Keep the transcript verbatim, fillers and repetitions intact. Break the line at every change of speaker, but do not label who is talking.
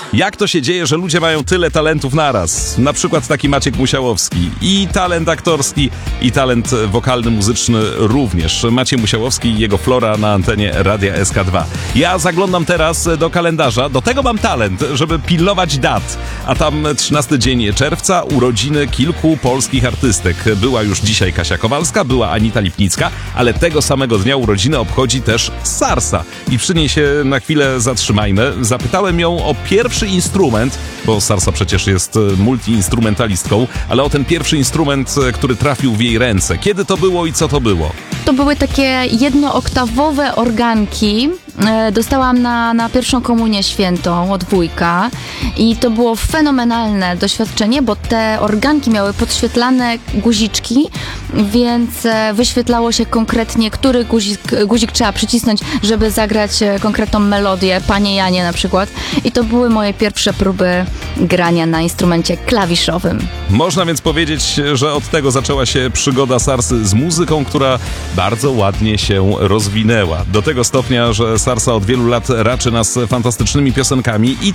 Jak to się dzieje, że ludzie mają tyle talentów naraz? Na przykład taki Maciek Musiałowski. I talent aktorski, i talent wokalny, muzyczny również. Maciej Musiałowski i jego Flora na antenie Radia S K dwa. Ja zaglądam teraz do kalendarza. Do tego mam talent, żeby pilnować dat. A tam trzynasty dzień czerwca, urodziny kilku polskich artystek. Była już dzisiaj Kasia Kowalska, była Anita Lipnicka, ale tego samego dnia urodziny obchodzi też Sarsa. I przy niej się na chwilę zatrzymajmy. Zapytałem ją o pierwszy instrument, bo Sarsa przecież jest multiinstrumentalistką, ale o ten pierwszy instrument, który trafił w jej ręce. Kiedy to było i co to było?
To były takie jednooktawowe organki. Dostałam na, na pierwszą komunię świętą od wujka i to było fenomenalne doświadczenie, bo te organki miały podświetlane guziczki, więc wyświetlało się konkretnie, który guzik, guzik trzeba przycisnąć, żeby zagrać konkretną melodię, Panie Janie na przykład. I to były moje pierwsze próby grania na instrumencie klawiszowym.
Można więc powiedzieć, że od tego zaczęła się przygoda Sarsy z muzyką, która bardzo ładnie się rozwinęła. Do tego stopnia, że Sarsa od wielu lat raczy nas fantastycznymi piosenkami i